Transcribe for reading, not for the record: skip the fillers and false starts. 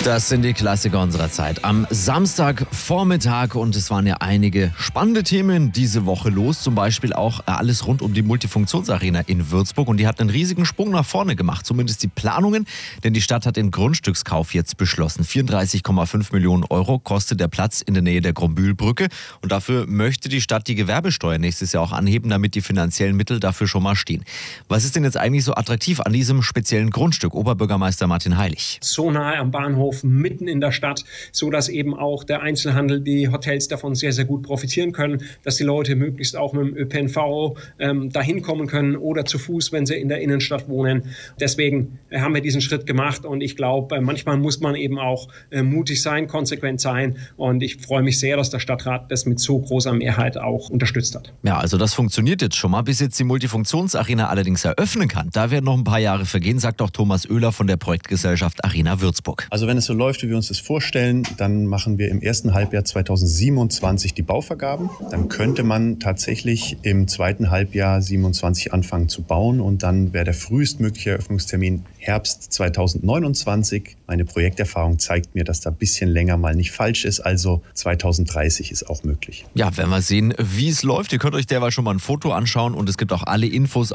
Das sind die Klassiker unserer Zeit. Am Samstagvormittag, und es waren ja einige spannende Themen diese Woche los. Zum Beispiel auch alles rund um die Multifunktionsarena in Würzburg. Und die hat einen riesigen Sprung nach vorne gemacht, zumindest die Planungen. Denn die Stadt hat den Grundstückskauf jetzt beschlossen. 34,5 Millionen Euro kostet der Platz in der Nähe der Grombühlbrücke. Und dafür möchte die Stadt die Gewerbesteuer nächstes Jahr auch anheben, damit die finanziellen Mittel dafür schon mal stehen. Was ist denn jetzt eigentlich so attraktiv an diesem speziellen Grundstück? Oberbürgermeister Martin Heilig. So nahe am Bahnhof, mitten in der Stadt, so dass eben auch der Einzelhandel, die Hotels davon sehr, sehr gut profitieren können, dass die Leute möglichst auch mit dem ÖPNV dahin kommen können oder zu Fuß, wenn sie in der Innenstadt wohnen. Deswegen haben wir diesen Schritt gemacht, und ich glaube, manchmal muss man eben auch mutig sein, konsequent sein, und ich freue mich sehr, dass der Stadtrat das mit so großer Mehrheit auch unterstützt hat. Ja, also das funktioniert jetzt schon mal, bis jetzt die Multifunktionsarena allerdings eröffnen kann. Da werden noch ein paar Jahre vergehen, sagt auch Thomas Oehler von der Projektgesellschaft Arena Würzburg. Also wenn es so läuft, wie wir uns das vorstellen, dann machen wir im ersten Halbjahr 2027 die Bauvergaben. Dann könnte man tatsächlich im zweiten Halbjahr 27 anfangen zu bauen, und dann wäre der frühestmögliche Eröffnungstermin Herbst 2029. Meine Projekterfahrung zeigt mir, dass da ein bisschen länger mal nicht falsch ist, also 2030 ist auch möglich. Ja, werden wir sehen, wie es läuft. Ihr könnt euch derweil schon mal ein Foto anschauen, und es gibt auch alle Infos